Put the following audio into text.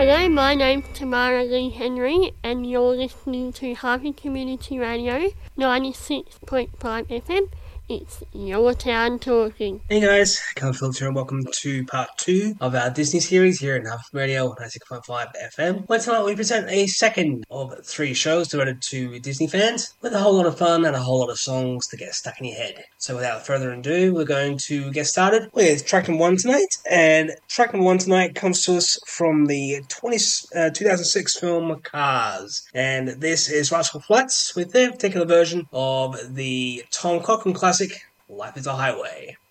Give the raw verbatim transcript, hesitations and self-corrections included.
Hello, my name's Tamara Lee Henry, and you're listening to Harvey Community Radio, ninety-six point five F M. It's Your Town Talking. Hey guys, Callum Phillips here and welcome to part two of our Disney series here in Harvey Radio ninety-six point five F M. Where tonight we present a second of three shows devoted to Disney fans with a whole lot of fun and a whole lot of songs to get stuck in your head. So without further ado, we're going to get started with track number one tonight. And track number one tonight comes to us from the twenty, uh, two thousand six film Cars. And this is Rascal Flatts with their particular version of the Tom Cochrane classic, Life is a Highway.